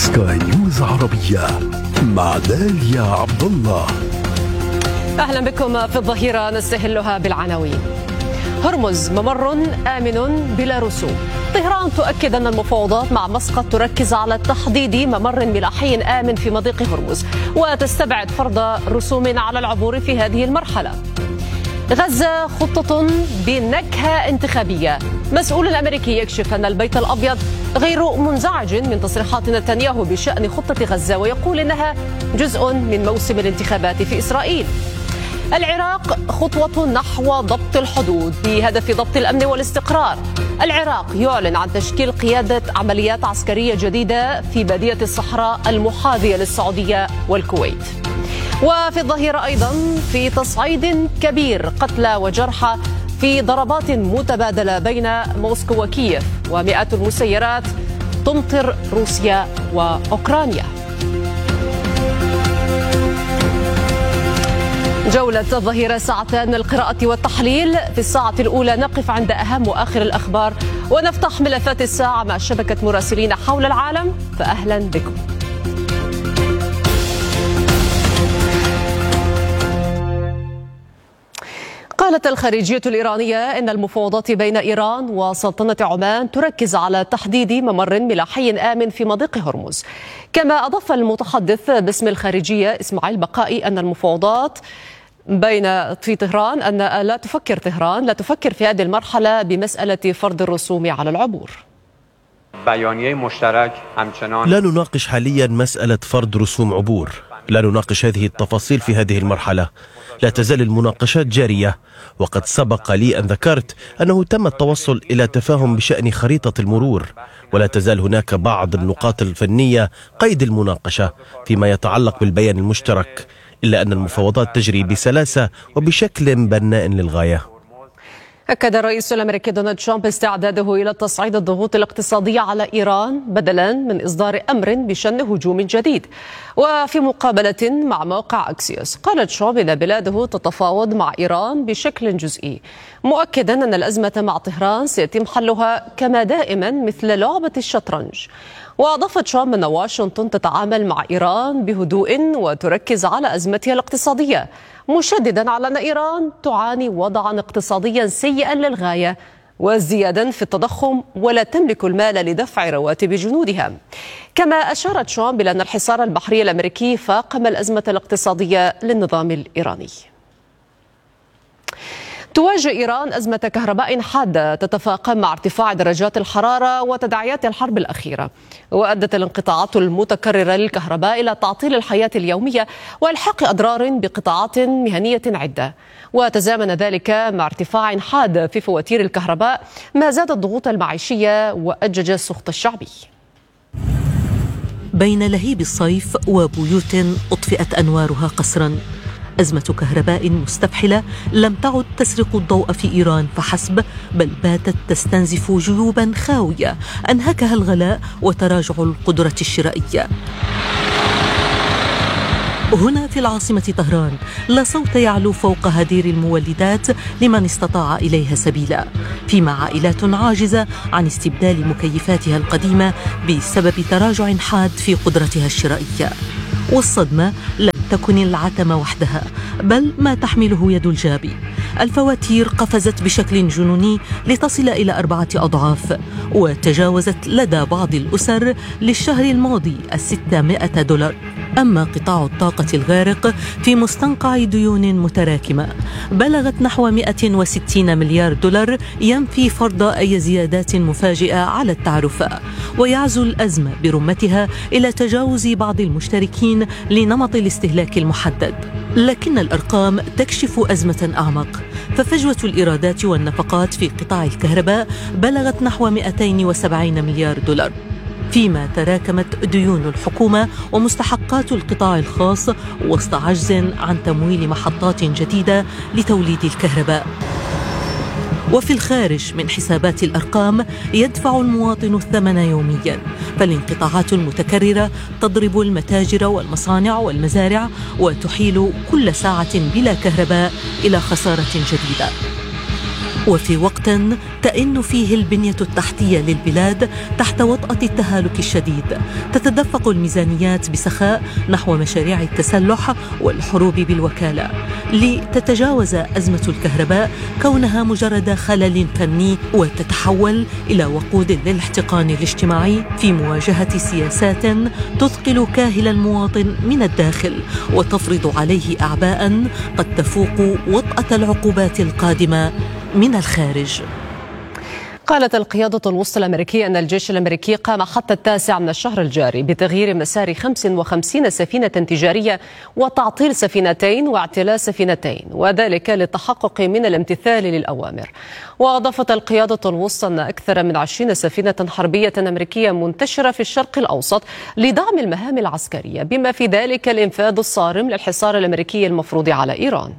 سكاي نيوز عربية مع داليا عبد الله. أهلا بكم في الظهيرة، نستهلها بالعناوين. هرمز ممر آمن بلا رسوم. طهران تؤكد أن المفاوضات مع مسقط تركز على تحديد ممر ملاحي آمن في مضيق هرمز، وتستبعد فرض رسوم على العبور في هذه المرحلة. غزة خطة بنكهة انتخابية. مسؤول أمريكي يكشف أن البيت الأبيض غير منزعج من تصريحات نتنياهو بشأن خطة غزة، ويقول إنها جزء من موسم الانتخابات في إسرائيل. العراق خطوة نحو ضبط الحدود بهدف ضبط الأمن والاستقرار. العراق يعلن عن تشكيل قيادة عمليات عسكرية جديدة في بادية الصحراء المحاذية للسعودية والكويت. وفي الظهيرة أيضا في تصعيد كبير، قتلى وجرحى في ضربات متبادلة بين موسكو وكييف، ومئات المسيرات تمطر روسيا وأوكرانيا. جولة الظهيرة ساعتان من القراءة والتحليل. في الساعة الأولى نقف عند أهم وآخر الأخبار ونفتح ملفات الساعة مع شبكة مراسلين حول العالم، فأهلا بكم. قالت الخارجية الإيرانية إن المفاوضات بين إيران وسلطنة عمان تركز على تحديد ممر ملاحي آمن في مضيق هرمز. كما أضاف المتحدث باسم الخارجية إسماعيل بقائي أن المفاوضات في طهران أن لا تفكر في هذه المرحلة بمسألة فرض الرسوم على العبور. لا نناقش حاليا مسألة فرض رسوم عبور، لا نناقش هذه التفاصيل في هذه المرحلة. لا تزال المناقشات جارية، وقد سبق لي أن ذكرت أنه تم التوصل إلى تفاهم بشأن خريطة المرور، ولا تزال هناك بعض النقاط الفنية قيد المناقشة فيما يتعلق بالبيان المشترك، إلا أن المفاوضات تجري بسلاسة وبشكل بناء للغاية. أكد الرئيس الأمريكي دونالد ترامب استعداده إلى تصعيد الضغوط الاقتصادية على إيران بدلا من إصدار أمر بشأن هجوم جديد. وفي مقابلة مع موقع أكسيوس قال ترامب إن بلاده تتفاوض مع إيران بشكل جزئي، مؤكدا أن الأزمة مع طهران سيتم حلها كما دائما مثل لعبة الشطرنج. وأضاف ترامب أن واشنطن تتعامل مع إيران بهدوء وتركز على أزمتها الاقتصادية، مشددا على أن إيران تعاني وضعا اقتصاديا سيئا للغاية وازديادا في التضخم، ولا تملك المال لدفع رواتب جنودها. كما أشار ترامب إلى أن الحصار البحري الأمريكي فاقم الأزمة الاقتصادية للنظام الإيراني. تواجه إيران أزمة كهرباء حادة تتفاقم مع ارتفاع درجات الحرارة وتداعيات الحرب الأخيرة، وأدت الانقطاعات المتكررة للكهرباء إلى تعطيل الحياة اليومية وإلحاق أضرار بقطاعات مهنية عدة. وتزامن ذلك مع ارتفاع حاد في فواتير الكهرباء، ما زاد الضغوط المعيشية وأجج السخط الشعبي. بين لهيب الصيف وبيوت أطفئت أنوارها قسرا، أزمة كهرباء مستفحلة لم تعد تسرق الضوء في إيران فحسب، بل باتت تستنزف جيوبا خاوية أنهكها الغلاء وتراجع القدرة الشرائية. هنا في العاصمة طهران لا صوت يعلو فوق هدير المولدات لمن استطاع إليها سبيلا، فيما عائلات عاجزة عن استبدال مكيفاتها القديمة بسبب تراجع حاد في قدرتها الشرائية. والصدمة لم تكن العتمة وحدها، بل ما تحمله يد الجابي. الفواتير قفزت بشكل جنوني لتصل إلى 4 أضعاف، وتجاوزت لدى بعض الأسر للشهر الماضي 600 دولار. أما قطاع الطاقة الغارق في مستنقع ديون متراكمة بلغت نحو 160 مليار دولار، ينفي فرض أي زيادات مفاجئة على التعرفة، ويعزو الأزمة برمتها إلى تجاوز بعض المشتركين لنمط الاستهلاك المحدد. لكن الأرقام تكشف أزمة أعمق، ففجوة الإيرادات والنفقات في قطاع الكهرباء بلغت نحو 270 مليار دولار، فيما تراكمت ديون الحكومة ومستحقات القطاع الخاص وسط عجز عن تمويل محطات جديدة لتوليد الكهرباء. وفي الخارج من حسابات الأرقام يدفع المواطن الثمن يوميا، فالانقطاعات المتكررة تضرب المتاجر والمصانع والمزارع وتحيل كل ساعة بلا كهرباء إلى خسارة جديدة. وفي وقت تئن فيه البنية التحتية للبلاد تحت وطأة التهالك الشديد، تتدفق الميزانيات بسخاء نحو مشاريع التسلح والحروب بالوكالة، لتتجاوز أزمة الكهرباء كونها مجرد خلل فني وتتحول إلى وقود للاحتقان الاجتماعي في مواجهة سياسات تثقل كاهل المواطن من الداخل وتفرض عليه أعباء قد تفوق وطأة العقوبات القادمة من الخارج. قالت القيادة الوسطى الأمريكية أن الجيش الأمريكي قام حتى 9 من الشهر الجاري بتغيير مسار 55 سفينة تجارية وتعطيل سفينتين واعتلاء سفينتين، وذلك للتحقق من الامتثال للأوامر. وأضافت القيادة الوسطى أن أكثر من 20 سفينة حربية أمريكية منتشرة في الشرق الأوسط لدعم المهام العسكرية، بما في ذلك الإنفاذ الصارم للحصار الأمريكي المفروض على إيران.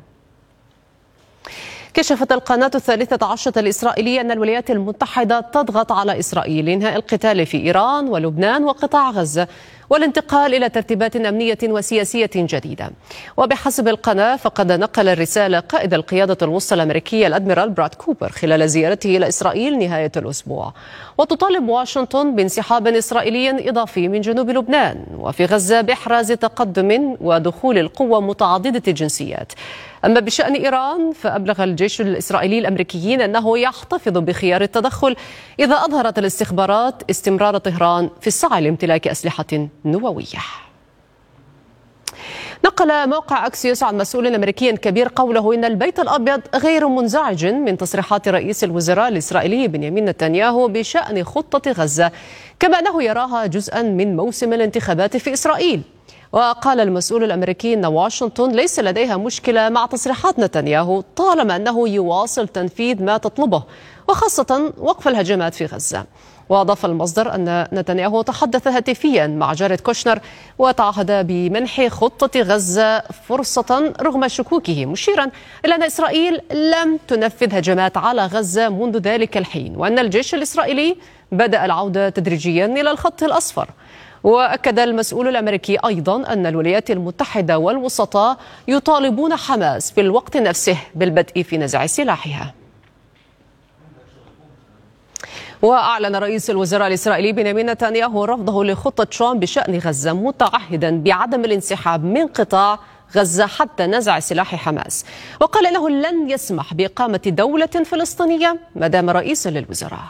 كشفت القناة 13 الإسرائيلية أن الولايات المتحدة تضغط على إسرائيل لإنهاء القتال في إيران ولبنان وقطاع غزة والانتقال إلى ترتيبات أمنية وسياسية جديدة. وبحسب القناة فقد نقل الرسالة قائد القيادة الوسطى الأمريكية الأدميرال براد كوبر خلال زيارته إلى إسرائيل نهاية الأسبوع، وتطالب واشنطن بانسحاب إسرائيلي إضافي من جنوب لبنان وفي غزة بإحراز تقدم ودخول القوة متعددة الجنسيات. أما بشأن إيران فأبلغ الجيش الإسرائيلي الأمريكيين أنه يحتفظ بخيار التدخل إذا أظهرت الاستخبارات استمرار طهران في السعي لامتلاك أسلحة نووية. نقل موقع أكسيوس عن مسؤول أمريكي كبير قوله إن البيت الأبيض غير منزعج من تصريحات رئيس الوزراء الإسرائيلي بنيامين نتنياهو بشأن خطة غزة، كما أنه يراها جزءا من موسم الانتخابات في إسرائيل. وقال المسؤول الأمريكي أن واشنطن ليس لديها مشكلة مع تصريحات نتنياهو طالما أنه يواصل تنفيذ ما تطلبه، وخاصة وقف الهجمات في غزة. وأضاف المصدر أن نتنياهو تحدث هاتفيا مع جاريد كوشنر وتعهد بمنح خطة غزة فرصة رغم شكوكه، مشيرا إلى أن إسرائيل لم تنفذ هجمات على غزة منذ ذلك الحين، وأن الجيش الإسرائيلي بدأ العودة تدريجيا إلى الخط الأصفر. وأكد المسؤول الأمريكي أيضا أن الولايات المتحدة والوسطاء يطالبون حماس في الوقت نفسه بالبدء في نزع سلاحها. وأعلن رئيس الوزراء الإسرائيلي بنيامين نتنياهو رفضه لخطة ترامب بشأن غزة، متعهدا بعدم الانسحاب من قطاع غزة حتى نزع سلاح حماس، وقال إنه لن يسمح بإقامة دولة فلسطينية ما دام رئيسا للوزراء.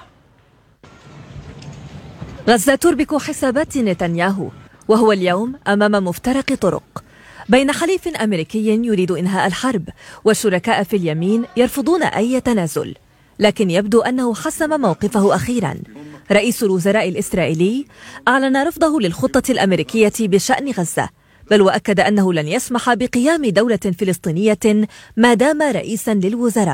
غزة تربك حسابات نتنياهو، وهو اليوم أمام مفترق طرق بين حليف أمريكي يريد إنهاء الحرب وشركاء في اليمين يرفضون أي تنازل، لكن يبدو أنه حسم موقفه أخيرا. رئيس الوزراء الإسرائيلي أعلن رفضه للخطة الأمريكية بشأن غزة، بل وأكد أنه لن يسمح بقيام دولة فلسطينية ما دام رئيسا للوزراء.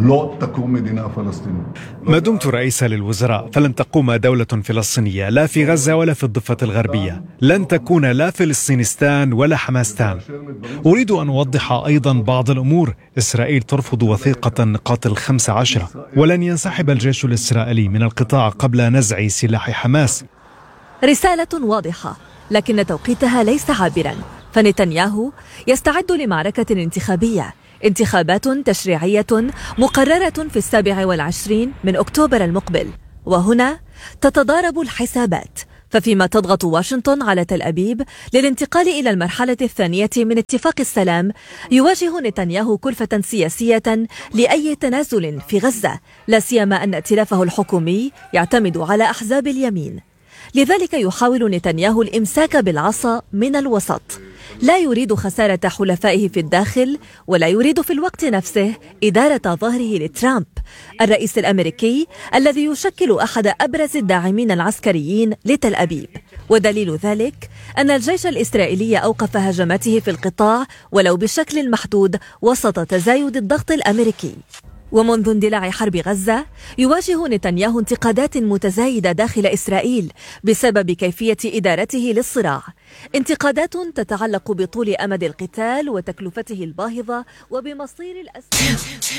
ما دمت رئيسا للوزراء فلن تقوم دولة فلسطينية لا في غزة ولا في الضفة الغربية، لن تكون لا فلسطينستان ولا حماستان. أريد أن أوضح أيضا بعض الأمور. إسرائيل ترفض وثيقة النقاط ال15، ولن ينسحب الجيش الإسرائيلي من القطاع قبل نزع سلاح حماس. رسالة واضحة، لكن توقيتها ليس عابرا، فنتنياهو يستعد لمعركة انتخابية، انتخابات تشريعية مقررة في 27 من أكتوبر المقبل. وهنا تتضارب الحسابات، ففيما تضغط واشنطن على تل أبيب للانتقال إلى المرحلة الثانية من اتفاق السلام، يواجه نتنياهو كلفة سياسية لأي تنازل في غزة، لا سيما أن ائتلافه الحكومي يعتمد على أحزاب اليمين. لذلك يحاول نتنياهو الإمساك بالعصا من الوسط، لا يريد خسارة حلفائه في الداخل، ولا يريد في الوقت نفسه إدارة ظهره لترامب الرئيس الأمريكي الذي يشكل أحد أبرز الداعمين العسكريين لتل أبيب. ودليل ذلك أن الجيش الإسرائيلي أوقف هجماته في القطاع ولو بشكل محدود وسط تزايد الضغط الأمريكي. ومنذ اندلاع حرب غزة يواجه نتنياهو انتقادات متزايدة داخل إسرائيل بسبب كيفية إدارته للصراع، انتقادات تتعلق بطول أمد القتال وتكلفته الباهظة وبمصير الأسلحة.